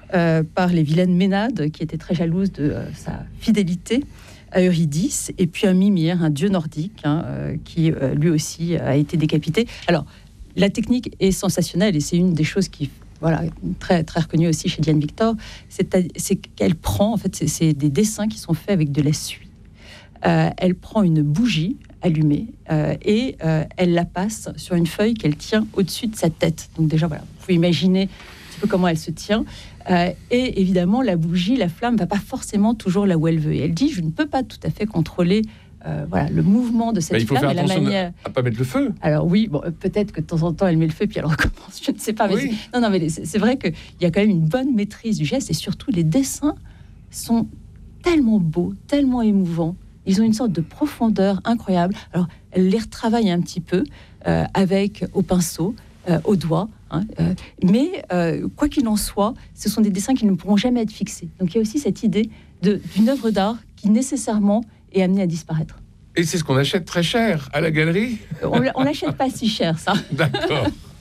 par les vilaines Ménades, qui étaient très jalouses de sa fidélité à Eurydice, et puis un Mimir, un dieu nordique, qui lui aussi a été décapité. Alors, la technique est sensationnelle, et c'est une des choses qui, voilà, très, très reconnue aussi chez Diane Victor, c'est qu'elle prend, en fait, c'est des dessins qui sont faits avec de la suie. Elle prend une bougie allumée et elle la passe sur une feuille qu'elle tient au-dessus de sa tête. Donc déjà, voilà, vous pouvez imaginer un petit peu comment elle se tient. Et évidemment, la bougie, la flamme ne va pas forcément toujours là où elle veut. Et elle dit, je ne peux pas tout à fait contrôler voilà, le mouvement de cette flamme. Il faut faire et attention la manière... à ne pas mettre le feu. Alors oui, bon, peut-être que de temps en temps, elle met le feu, puis elle recommence, je ne sais pas. Mais oui. non, mais c'est vrai qu'il y a quand même une bonne maîtrise du geste, et surtout, les dessins sont tellement beaux, tellement émouvants. Ils ont une sorte de profondeur incroyable. Alors, elle les retravaille un petit peu avec au pinceau, au doigt. Mais quoi qu'il en soit, ce sont des dessins qui ne pourront jamais être fixés. Donc, il y a aussi cette idée d'une œuvre d'art qui nécessairement est amenée à disparaître. Et c'est ce qu'on achète très cher à la galerie. On l'achète pas si cher, ça. D'accord.